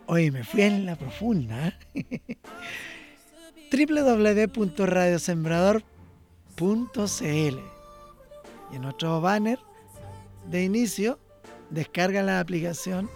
Hoy me fui en la profunda. www.radiosembrador.cl. Y en nuestro banner de inicio, descarga la aplicación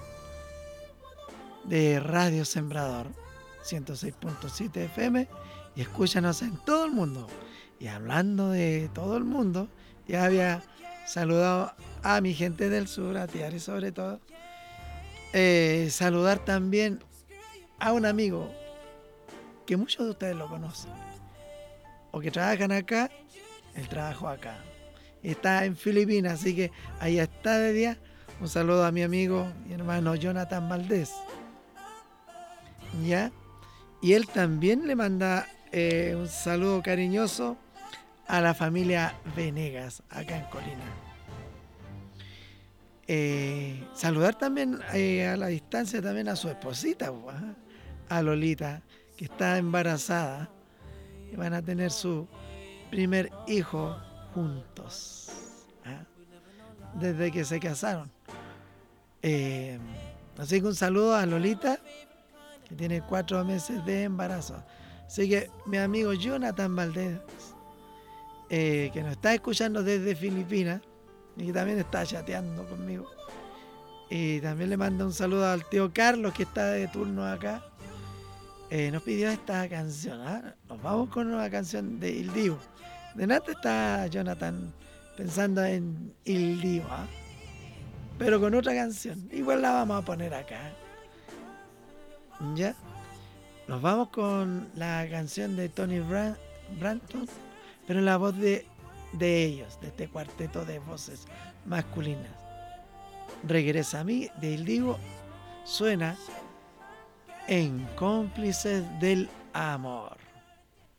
de Radio Sembrador 106.7 FM y escúchanos en todo el mundo. Y hablando de todo el mundo, ya había saludado a mi gente del sur, a Tiari sobre todo. Saludar también a un amigo que muchos de ustedes lo conocen o que trabajan acá. Él trabajó acá y está en Filipinas, así que ahí está de día. Un saludo a mi amigo y hermano Jonathan Valdés, ¿ya? Y él también le manda un saludo cariñoso a la familia Venegas acá en Colina. Saludar también a la distancia también a su esposita, a Lolita, que está embarazada y van a tener su primer hijo juntos, ¿ah? Desde que se casaron. Así que un saludo a Lolita, que tiene 4 meses de embarazo. Así que mi amigo Jonathan Valdés, que nos está escuchando desde Filipinas y que también está chateando conmigo. Y también le mando un saludo al tío Carlos, que está de turno acá. Nos pidió esta canción. ¿Ah? Nos vamos con una canción de Il Divo. De nada está Jonathan pensando en Il Divo, ¿ah? Pero con otra canción. Igual la vamos a poner acá. ¿Ya? Nos vamos con la canción de Tony Branton, pero en la voz de ellos, de este cuarteto de voces masculinas. Regresa a mí, de Il Divo, suena en Cómplices del Amor.